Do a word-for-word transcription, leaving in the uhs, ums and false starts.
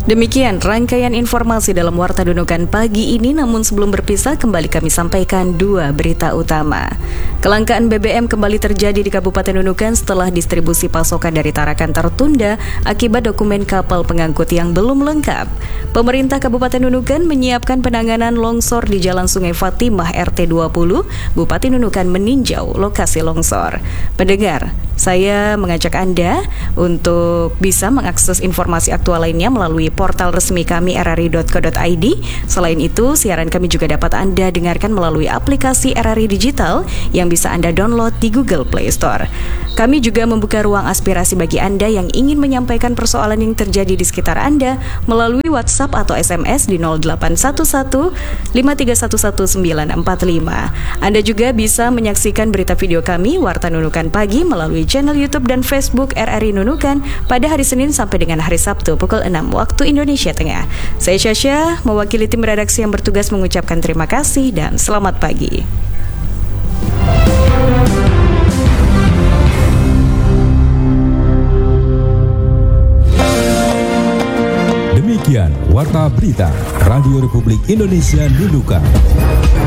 Demikian rangkaian informasi dalam Warta Nunukan pagi ini, namun sebelum berpisah kembali kami sampaikan dua berita utama. Kelangkaan B B M kembali terjadi di Kabupaten Nunukan setelah distribusi pasokan dari Tarakan tertunda akibat dokumen kapal pengangkut yang belum lengkap. Pemerintah Kabupaten Nunukan menyiapkan penanganan longsor di Jalan Sungai Fatimah R T dua puluh. Bupati Nunukan meninjau lokasi longsor. Pendengar, saya mengajak Anda untuk bisa mengakses informasi aktual lainnya melalui portal resmi kami r r i dot co dot i d. Selain itu, siaran kami juga dapat Anda dengarkan melalui aplikasi R R I Digital yang bisa Anda download di Google Play Store. Kami juga membuka ruang aspirasi bagi Anda yang ingin menyampaikan persoalan yang terjadi di sekitar Anda melalui WhatsApp atau S M S di nol delapan satu satu lima tiga satu satu sembilan empat lima. Anda juga bisa menyaksikan berita video kami Warta Nunukan Pagi melalui channel YouTube dan Facebook R R I Nunukan pada hari Senin sampai dengan hari Sabtu pukul enam waktu Indonesia Tengah. Saya Syasha, mewakili tim redaksi yang bertugas mengucapkan terima kasih dan selamat pagi. Demikian Warta Berita Radio Republik Indonesia Nunukan.